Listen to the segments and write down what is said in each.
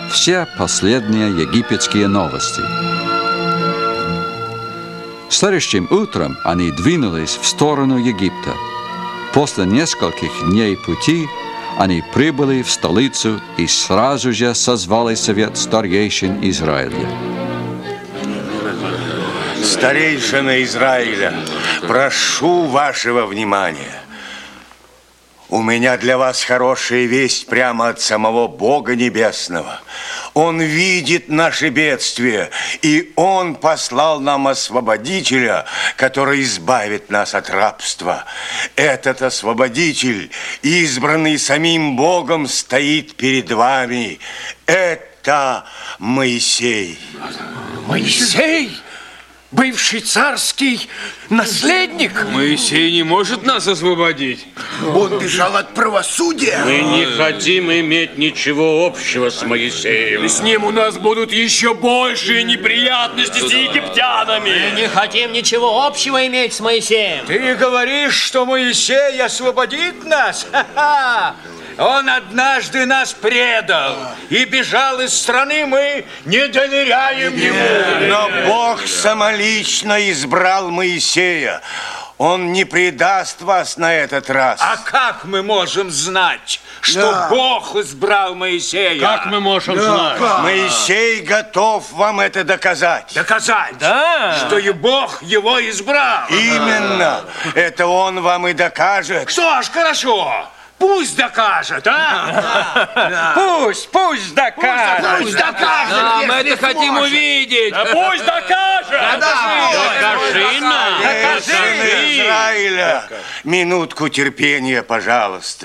все последние египетские новости. Следующим утром они двинулись в сторону Египта. После нескольких дней пути они прибыли в столицу и сразу же созвали совет старейшин Израиля. Старейшины Израиля, прошу вашего внимания. У меня для вас хорошая весть прямо от самого Бога Небесного. Он видит наши бедствия, и Он послал нам освободителя, который избавит нас от рабства. Этот освободитель, избранный самим Богом, стоит перед вами. Это Моисей. Моисей? Бывший царский наследник? Моисей не может нас освободить. Он бежал от правосудия. Мы не хотим иметь ничего общего с Моисеем. С ним у нас будут еще большие неприятности с египтянами. Мы не хотим ничего общего иметь с Моисеем. Ты говоришь, что Моисей освободит нас? Ха-ха! Он однажды нас предал и бежал из страны, мы не доверяем ему. Но Бог самолично избрал Моисея. Он не предаст вас на этот раз. А как мы можем знать, что Бог избрал Моисея? Как мы можем знать? Моисей готов вам это доказать. Доказать? Да. Что и Бог его избрал. Именно. Это он вам и докажет. Что ж, хорошо. Пусть докажет, а? Пусть докажет. Пусть докажет. Да, мы это хотим увидеть. Да пусть докажет. Докажи нам. Старейшины Израиля, минутку терпения, пожалуйста.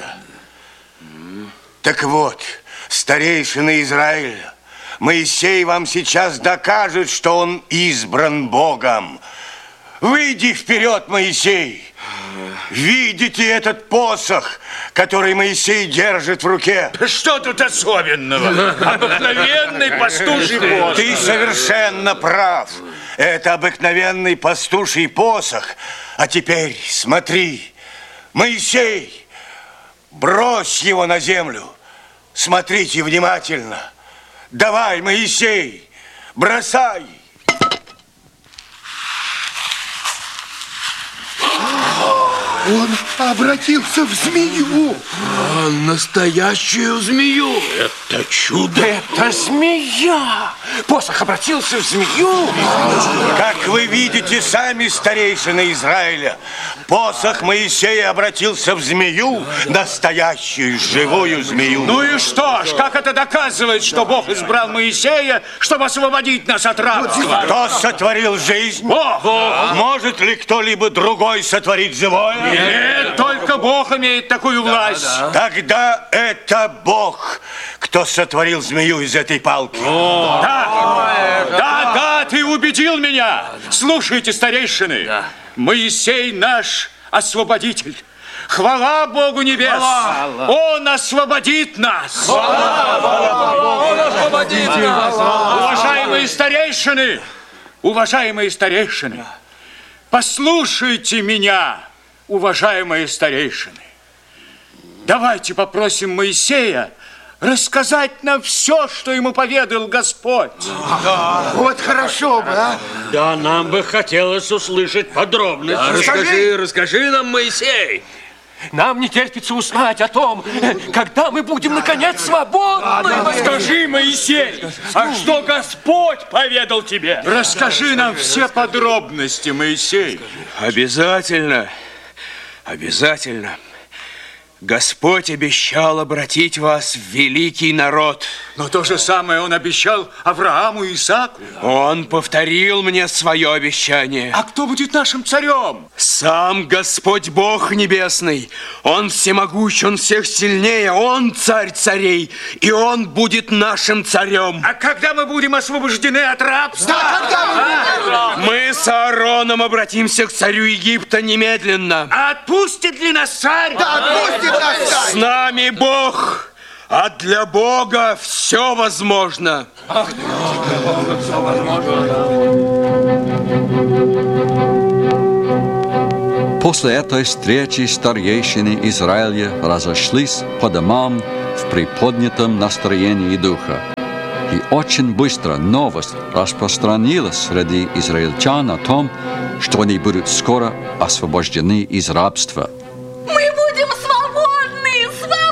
Так вот, старейшины Израиля, Моисей вам сейчас докажет, что он избран Богом. Выйди вперед, Моисей. Видите этот посох, который Моисей держит в руке? Что тут особенного? Обыкновенный пастуший посох. Ты совершенно прав. Это обыкновенный пастуший посох. А теперь смотри, Моисей, брось его на землю. Смотрите внимательно. Давай, Моисей, бросай. Он обратился в змею. Настоящую змею. Это чудо. Это змея. Посох обратился в змею. Как вы видите сами, старейшины Израиля, посох Моисея обратился в змею, настоящую живую змею. Ну и что ж, как это доказывает, что Бог избрал Моисея, чтобы освободить нас от рабства? Кто сотворил жизнь? Бог. Может ли кто-либо другой сотворить живое? Нет, только Бог имеет такую власть. Тогда это Бог, кто сотворил змею из этой палки. Да, ты убедил меня. Слушайте, старейшины, Моисей наш освободитель. Хвала Богу небес! Он освободит нас! Он освободит нас! Уважаемые старейшины, послушайте меня, уважаемые старейшины. Давайте попросим Моисея рассказать нам все, что ему поведал Господь. Вот хорошо бы, а? Да, нам бы хотелось услышать подробности. Расскажи нам, Моисей. Нам не терпится узнать о том, когда мы будем, наконец, свободны. Скажи, Моисей, а что Господь поведал тебе? Расскажи нам все подробности, Моисей. Обязательно. Господь обещал обратить вас в великий народ. Но то же самое Он обещал Аврааму и Исааку. Он повторил мне свое обещание. А кто будет нашим царем? Сам Господь Бог Небесный. Он всемогущ, Он всех сильнее. Он царь царей, и Он будет нашим царем. А когда мы будем освобождены от рабства? Мы с Аароном обратимся к царю Египта немедленно. А отпустит ли нас царь? С нами Бог, а для Бога все возможно. После этой встречи старейшины Израиля разошлись по домам в приподнятом настроении духа. И очень быстро новость распространилась среди израильтян о том, что они будут скоро освобождены из рабства. Мы будем свободны!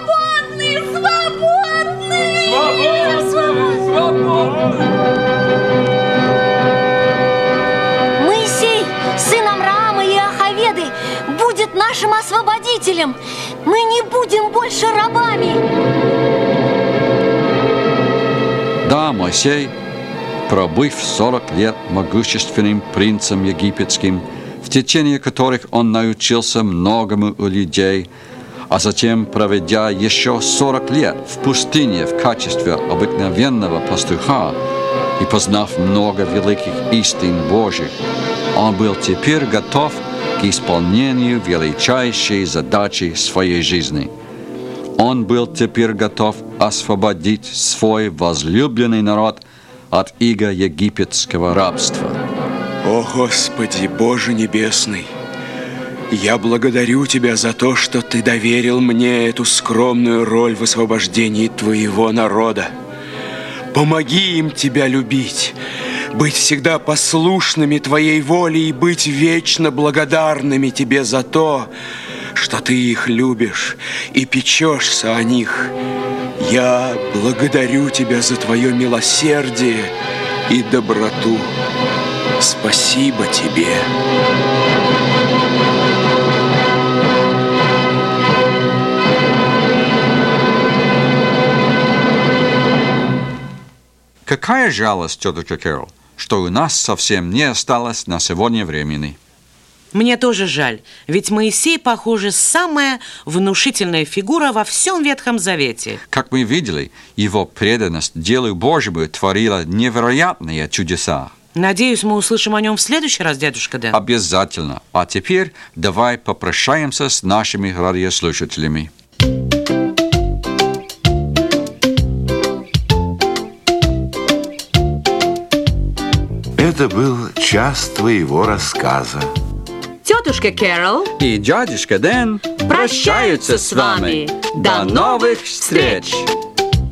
Моисей, сын Амраама и Ахаведы, будет нашим освободителем. Мы не будем больше рабами. Да, Моисей, пробыв 40 лет могущественным принцем египетским, в течение которых он научился многому у людей, а затем, проведя еще 40 лет в пустыне в качестве обыкновенного пастуха и познав много великих истин Божьих, он был теперь готов к исполнению величайшей задачи своей жизни. Он был теперь готов освободить свой возлюбленный народ от ига египетского рабства. О, Господи, Боже Небесный, я благодарю Тебя за то, что Ты доверил мне эту скромную роль в освобождении Твоего народа. Помоги им Тебя любить, быть всегда послушными Твоей воле и быть вечно благодарными Тебе за то, что Ты их любишь и печешься о них. Я благодарю Тебя за Твое милосердие и доброту. Спасибо Тебе. Какая жалость, тетушка Кэрол, что у нас совсем не осталось на сегодня времени. Мне тоже жаль, ведь Моисей, похоже, самая внушительная фигура во всем Ветхом Завете. Как мы видели, его преданность делу Божьему творила невероятные чудеса. Надеюсь, мы услышим о нем в следующий раз, дядюшка Дэн. Обязательно. А теперь давай попрощаемся с нашими радиослушателями. Это был час твоего рассказа. Тетушка Кэрол И дядюшка Дэн прощаются с вами. До новых встреч!